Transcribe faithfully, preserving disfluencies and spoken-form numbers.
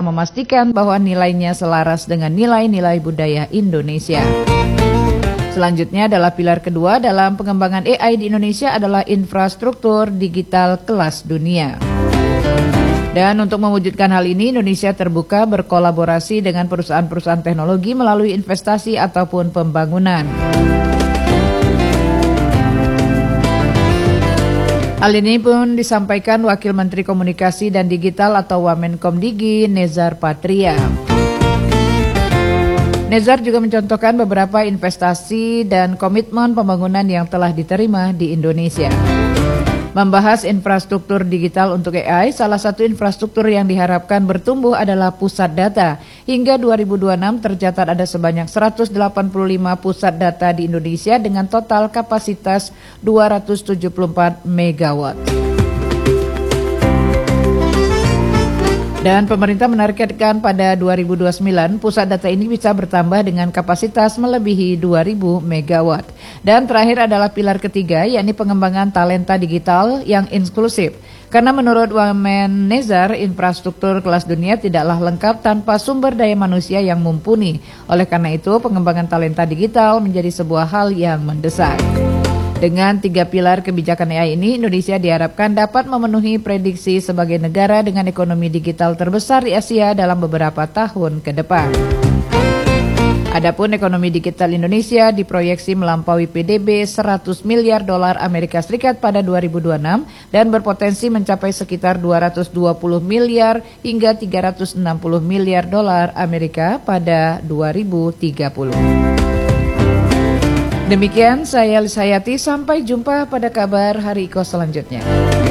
memastikan bahwa nilainya selaras dengan nilai-nilai budaya Indonesia. Selanjutnya adalah pilar kedua dalam pengembangan A I di Indonesia adalah infrastruktur digital kelas dunia. Dan untuk mewujudkan hal ini, Indonesia terbuka berkolaborasi dengan perusahaan-perusahaan teknologi melalui investasi ataupun pembangunan. Hal ini pun disampaikan Wakil Menteri Komunikasi dan Digital atau Wamenkomdigi, Nezar Patria. Nezar juga mencontohkan beberapa investasi dan komitmen pembangunan yang telah diterima di Indonesia. Membahas infrastruktur digital untuk A I, salah satu infrastruktur yang diharapkan bertumbuh adalah pusat data. Hingga dua ribu dua puluh enam tercatat ada sebanyak seratus delapan puluh lima pusat data di Indonesia dengan total kapasitas dua ratus tujuh puluh empat megawatt. Dan pemerintah menargetkan pada dua ribu dua puluh sembilan pusat data ini bisa bertambah dengan kapasitas melebihi dua ribu megawatt. Dan terakhir adalah pilar ketiga, yakni pengembangan talenta digital yang inklusif. Karena menurut Wamen Nezar, infrastruktur kelas dunia tidaklah lengkap tanpa sumber daya manusia yang mumpuni. Oleh karena itu, pengembangan talenta digital menjadi sebuah hal yang mendesak. Dengan tiga pilar kebijakan A I ini, Indonesia diharapkan dapat memenuhi prediksi sebagai negara dengan ekonomi digital terbesar di Asia dalam beberapa tahun ke depan. Adapun ekonomi digital Indonesia diproyeksi melampaui P D B seratus miliar dolar Amerika Serikat pada dua ribu dua puluh enam dan berpotensi mencapai sekitar dua ratus dua puluh miliar hingga tiga ratus enam puluh miliar dolar Amerika pada dua ribu tiga puluh. Demikian saya Lisa Hayati, sampai jumpa pada kabar Hari Iko selanjutnya.